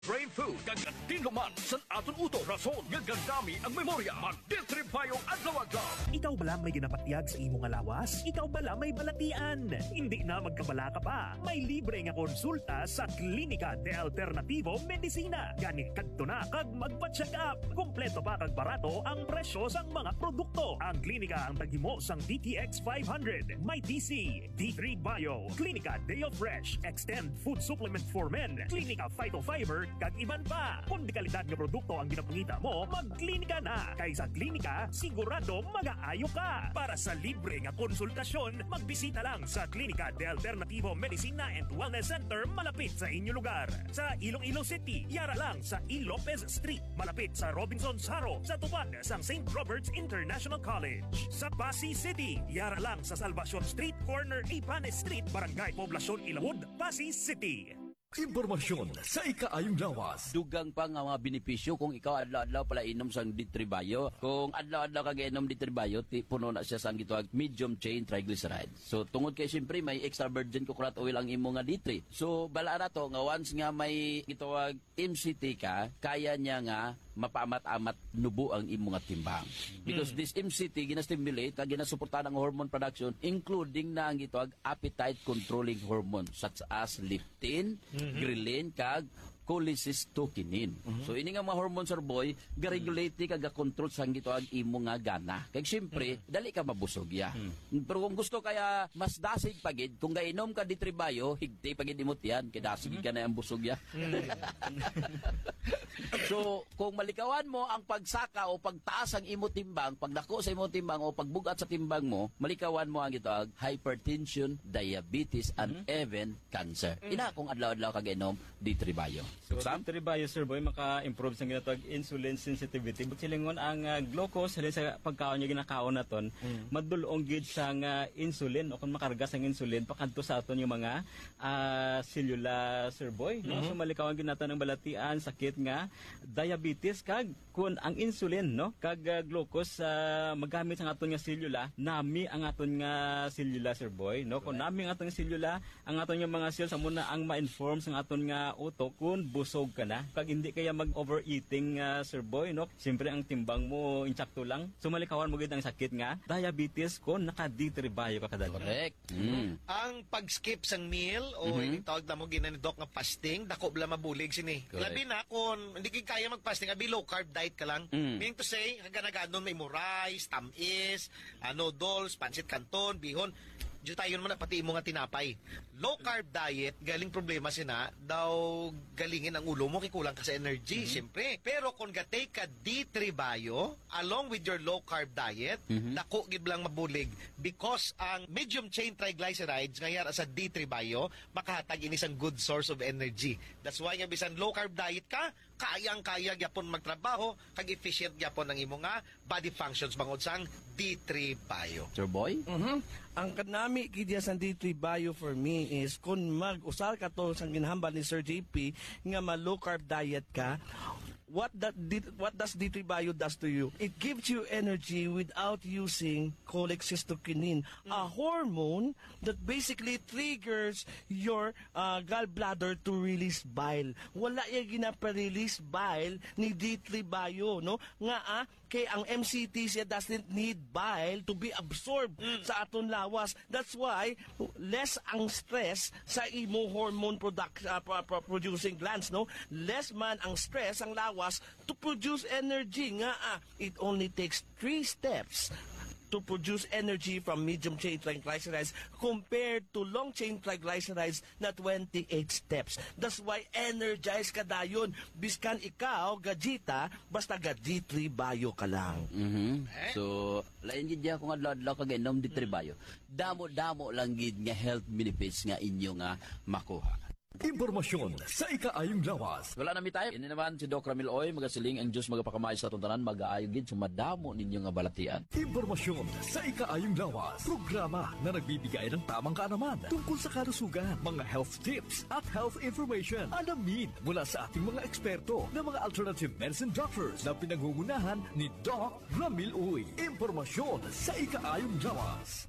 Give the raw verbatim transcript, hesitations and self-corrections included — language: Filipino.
Brain food, kagad tinluman, san aton uto, rason, gagandami ang memorya, mag-distribayo at lawag-law. Ikaw bala may ginapatyag sa imong lawas? Ikaw bala may balatian? Hindi na magkabala ka pa. May libre nga konsulta sa Klinika de Alternativo Medicina. Ganit kadto na kag magpa-check up. Kompleto pa kag barato ang presyo sang mga produkto. Ang klinika ang taghimo sang D T X five hundred, may T C, D three Bio, Klinika Deo Fresh, Extend Food Supplement for Men, Klinika Phytofiber, kag iban pa. Kung di kalidad nga produkto ang ginapangita mo, magklinika na. Kay sa klinika, sigurado mag-aayo ka. Para sa libre nga konsultasyon, magbisita lang sa Klinika de Alternativo Medicina and Wellness Center malapit sa inyo lugar. Sa Iloilo City, yara lang sa E. Lopez Street, malapit sa Robinson Saro, sa tupad sang Saint Robert's International College. Sa Pasig City, yara lang sa Salvacion Street, corner Ipanes Street, Barangay Poblacion Ilawod, Pasig City. Impormasyon sa ikaayong lawas. Dugang pa nga mga benepisyo kung ikaw adlaw-adlaw pala inom sang ditribayo. Kung adlaw-adlaw ka inom ditribayo, ti puno na siya sang gitawag medium chain triglycerides. So tungod kay siyempre may extra virgin coconut oil ang imo nga ditri. So bala na to nga once nga may gitawag M C T ka, kaya niya nga mapamat-amat nubo ang imo nga timbang. Because mm. this M C T ginastimulate kag ginasuportahan ang hormone production including na ang gitawag appetite controlling hormone such as leptin, mm-hmm. ghrelin kag cholecystokinin. Mm-hmm. So ini nga mga hormone sir boy, ga-regulate mm-hmm. kag ga-control sang gitawag imo nga gana. Kay syempre mm-hmm. dali ka mabusog ya. Mm-hmm. Pero kung gusto kaya mas dasig pagid kung gainom ka ditribayo, higti pagid imot yan kay dasig mm-hmm. ka na ang busog ya. Mm-hmm. So, kung malikawan mo ang pagsaka o pagtaas ang imo timbang, pagdako sa imo timbang o pagbugat sa timbang mo, malikawan mo ang gitawag hypertension, diabetes, and mm-hmm. even cancer. Mm-hmm. Ina kung adlaw-adlaw kag inom ditribayo. So, Sam? Ditribayo, sir boy, maka-improve sa ginatawag insulin sensitivity. But silingon ang uh, glucose, halin sa pagkaon niya ginakaon naton, mm-hmm. madulong gid sang uh, insulin o kung makarga sang insulin, pakadto sa aton yung mga uh, cellula, sir boy. No? Mm-hmm. So, malikawan gid naton ang balatian, sakit nga, diabetes kag kun ang insulin no kag uh, glucose uh, magamit ang aton nga selula nami ang aton nga selula sir boy no kun nami ang aton nga selula ang aton nga mga cells amo na ang ma-inform sa aton nga utok kun busog ka na kag hindi kaya mag overeating uh, sir boy no siyempre ang timbang mo insakto lang so malikawan mo gid ang sakit nga diabetes kun naka-ditribayo ka kada correct mm. Ang pag-skip sang meal o mm-hmm. tawag na mo ginanidok nga fasting dako bla mabulig sini labi na kun hindi kay kaya mag-fasting, abi low carb diet ka lang. Mm. Meaning to say, hanggang may mo rice, tamis, uh, noodles, pancit canton, bihon. Diyo tayo naman na pati imo nga tinapay. Low carb diet, galing problema sina, daw galingin ang ulo mo, kikulang ka sa energy, mm-hmm. siyempre. Pero kung gatay ka D three Bio, along with your low carb diet, mm-hmm. dako gid lang mabulig because ang medium chain triglycerides ngayara sa D three Bio, makahatag ini sang good source of energy. That's why nga bisan low carb diet ka, kayang-kaya gyapon magtrabaho, kag efficient gyapon ang imo nga body functions bangod sang D three Bio. Sir boy? Mhm. Ang kanami kidya sa D three Bio for me is kung mag-usal ka to sa ginhambal ni Sir J P nga ma-low carb diet ka, what that what does D three Bio does to you? It gives you energy without using cholecystokinin, mm. a hormone that basically triggers your uh, gallbladder to release bile. Wala yung ginapa-release bile ni D three Bio, no? Nga ah, kay ang M C T siya doesn't need bile to be absorbed mm. sa aton lawas. That's why less ang stress sa imo hormone product uh, producing glands, no? Less man ang stress ang lawas to produce energy nga ah, it only takes three steps to produce energy from medium chain triglycerides compared to long chain triglycerides na twenty-eight steps. That's why energized ka dayon. Biskan ikaw, gajita, basta ga D three Bio ka lang. Mm-hmm. Eh? So, lain gid ya kung adlaw-adlaw ka gainom D three Bio. Damo-damo lang gid nga health benefits nga inyo nga makuha. Impormasyon sa ikaayong lawas. Wala na mi tayo. Ini naman si Doc Ramil Oy, magasiling ang Diyos magapakamay sa aton tanan, mag-aayo gid sumadamo ninyo nga balatian. Impormasyon sa ikaayong lawas. Programa na nagbibigay ng tamang kaalaman tungkol sa kalusugan, mga health tips at health information. Alamin mula sa ating mga eksperto na mga alternative medicine doctors na pinangungunahan ni Doc Ramil Oy. Impormasyon sa ikaayong lawas.